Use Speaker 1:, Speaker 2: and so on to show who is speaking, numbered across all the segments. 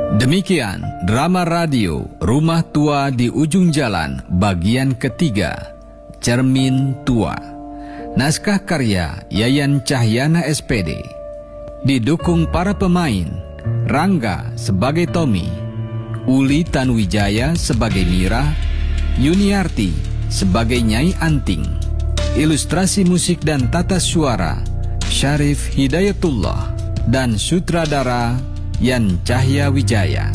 Speaker 1: Demikian drama radio Rumah Tua di Ujung Jalan bagian ketiga, Cermin Tua. Naskah karya Yayan Cahyana SPD. Didukung para pemain, Rangga sebagai Tommy, Uli Tanwijaya sebagai Mira, Yuniarti sebagai Nyai Anting. Ilustrasi musik dan tata suara Syarif Hidayatullah dan sutradara Yan Cahya Wijaya.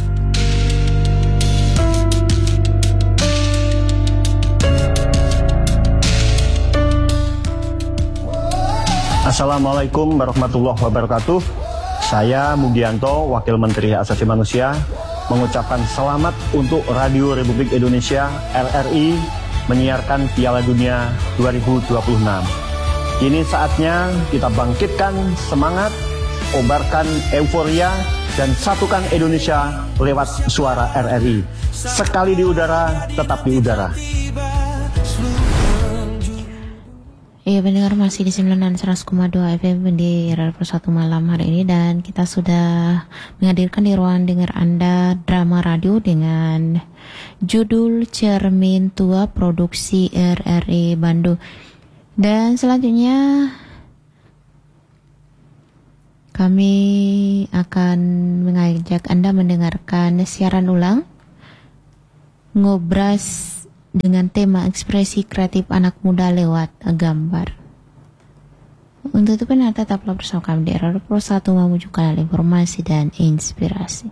Speaker 2: Assalamualaikum warahmatullahi wabarakatuh. Saya Mugianto, Wakil Menteri Hak Asasi Manusia, mengucapkan selamat untuk Radio Republik Indonesia RRI menyiarkan Piala Dunia 2026. Ini saatnya kita bangkitkan semangat, obarkan euforia, dan satukan Indonesia lewat suara RRI. Sekali di udara, tetap di udara.
Speaker 3: Iya, pendengar masih di 96,2 FM di RRI Persatu malam hari ini, dan kita sudah menghadirkan di ruang dengar Anda drama radio dengan judul Cermin Tua produksi RRI Bandung. Dan selanjutnya kami akan mengajak Anda mendengarkan siaran ulang Ngobras dengan tema ekspresi kreatif anak muda lewat gambar. Untuk itu pendengar tetaplah bersama kami di RRI Persatu menuju kanal informasi dan inspirasi.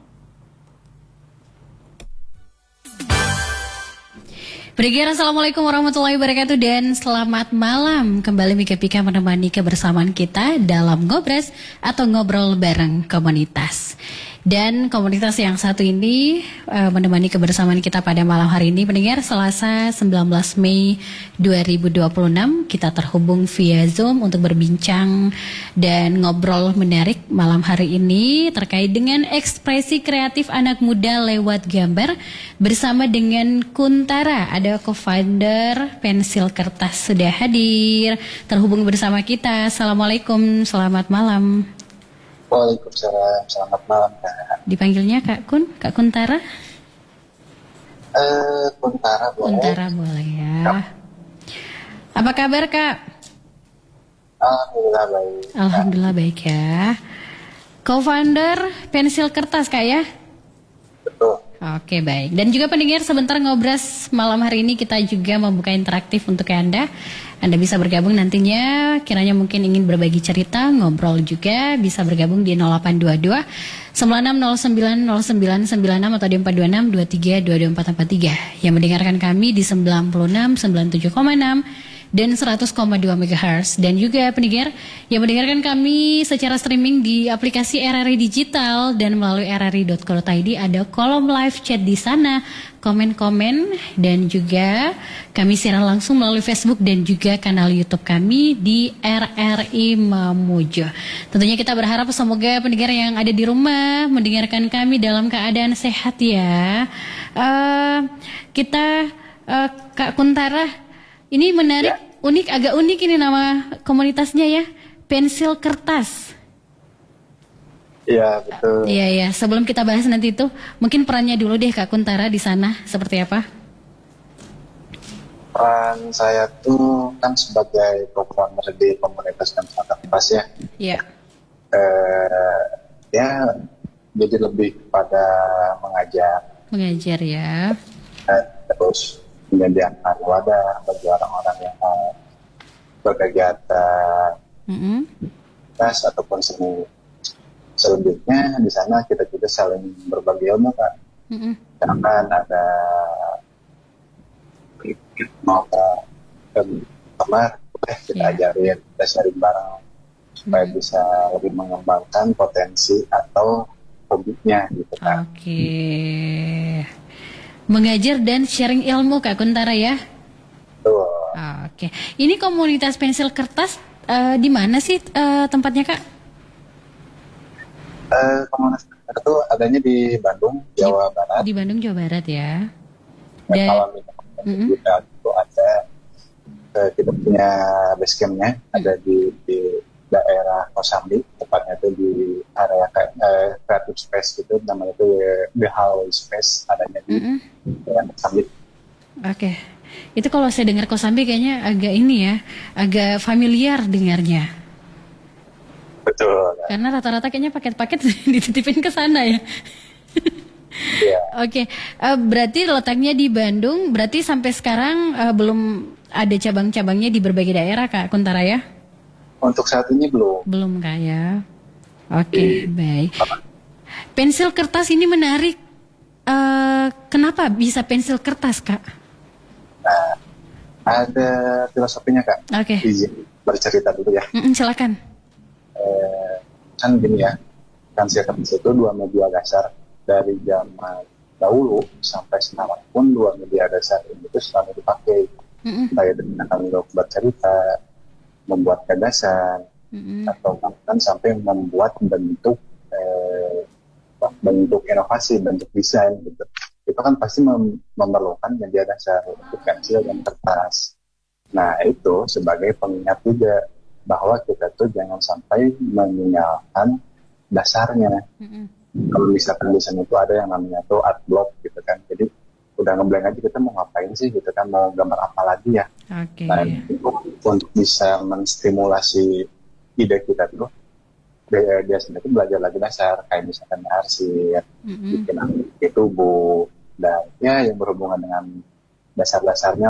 Speaker 4: Pendengar, Assalamualaikum warahmatullahi wabarakatuh dan selamat malam. Kembali Mika Pika menemani kebersamaan kita dalam Ngobras atau Ngobrol Bareng Komunitas. Dan komunitas yang satu ini menemani kebersamaan kita pada malam hari ini, pendengar, Selasa 19 Mei 2026. Kita terhubung via Zoom untuk berbincang dan ngobrol menarik malam hari ini terkait dengan ekspresi kreatif anak muda lewat gambar bersama dengan Kuntara. Ada co-founder Pensil Kertas sudah hadir, terhubung bersama kita. Assalamualaikum, selamat malam.
Speaker 5: Waalaikumsalam, selamat malam Kak.
Speaker 4: Dipanggilnya Kak Kun, Kak Kuntara?
Speaker 5: Kuntara boleh.
Speaker 4: Kuntara boleh ya. Apa kabar Kak?
Speaker 5: Alhamdulillah baik.
Speaker 4: Alhamdulillah baik ya. Co-founder Pensil Kertas Kak ya?
Speaker 5: Betul.
Speaker 4: Oke, baik. Dan juga pendengar, sebentar ngobras malam hari ini kita juga membuka interaktif untuk Anda. Anda bisa bergabung nantinya, kiranya mungkin ingin berbagi cerita, ngobrol juga, bisa bergabung di 0822 96090996 atau di 426 23 22 443 yang mendengarkan kami di 96 97,6 dan 100,2 MHz. Dan juga pendengar yang mendengarkan kami secara streaming di aplikasi RRI Digital dan melalui rri.co.id, ada kolom live chat di sana, komen-komen, dan juga kami siaran langsung melalui Facebook dan juga kanal YouTube kami di RRI Mamuju. Tentunya kita berharap semoga pendengar yang ada di rumah mendengarkan kami dalam keadaan sehat ya. Kak Kuntara, ini menarik, unik, agak unik ini nama komunitasnya ya, Pensil Kertas.
Speaker 5: Iya, betul.
Speaker 4: Iya. Sebelum kita bahas nanti itu, mungkin perannya dulu deh Kak Kuntara di sana seperti apa?
Speaker 5: Peran saya tuh kan sebagai co-founder di komunitas Kertas ya.
Speaker 4: Iya.
Speaker 5: Ya, jadi lebih kepada
Speaker 4: mengajar ya.
Speaker 5: Terus menyediakan wadah bagi orang-orang yang mau berkegiatan kelas ataupun seni. Selanjutnya di sana kita juga saling berbagi ilmu Kak. Jangan ada mau ke kamar, kita ajarin, kita sharing bareng supaya bisa lebih mengembangkan potensi atau hobinya gitu Kak.
Speaker 4: Oke. Mengajar dan sharing ilmu Kak Kuntara ya.
Speaker 5: Betul.
Speaker 4: Oke. Ini komunitas Pensil Kertas di mana sih tempatnya Kak?
Speaker 5: Komunitas itu adanya di Bandung, Jawa Barat.
Speaker 4: Di Bandung, Jawa Barat ya.
Speaker 5: Dan kalau kita itu ada kita punya base campnya ada di daerah Kosambi, tepatnya itu di area creative space gitu, namanya itu The Hall Space, adanya di daerah Kosambi.
Speaker 4: Oke. Itu kalau saya dengar Kosambi kayaknya agak ini ya, agak familiar dengarnya.
Speaker 5: Betul.
Speaker 4: Karena rata-rata kayaknya paket-paket dititipin ke sana ya.
Speaker 5: Iya.
Speaker 4: Oke, berarti letaknya di Bandung, berarti sampai sekarang belum ada cabang-cabangnya di berbagai daerah Kak Kuntara ya?
Speaker 5: Untuk saat ini belum.
Speaker 4: Belum Kak ya. Oke, baik. Pensil kertas ini menarik. Kenapa bisa pensil kertas Kak?
Speaker 5: Nah, ada filosofinya Kak.
Speaker 4: Oke.
Speaker 5: Izin bercerita dulu ya.
Speaker 4: Silakan.
Speaker 5: Kan gini ya, pensil kertas itu dua media dasar dari zaman dahulu sampai sekarang pun dua media dasar ini itu selalu dipakai. Entah itu digunakan untuk bercerita, membuat gagasan, atau bahkan sampai membuat bentuk inovasi, bentuk desain gitu. Itu kan pasti memerlukan media dasar untuk pensil dan kertas. Nah itu sebagai pengingat juga bahwa kita tuh jangan sampai meninggalkan dasarnya. Kalau misalkan desain itu ada yang namanya tuh art block gitu kan, jadi udah ngeblank aja kita mau ngapain sih gitu kan, mau gambar apa lagi ya. Nah untuk bisa menstimulasi ide kita tuh biasanya itu belajar lagi dasar, kayak misalkan arsip, bikin tubuh, dan ya yang berhubungan dengan dasar-dasarnya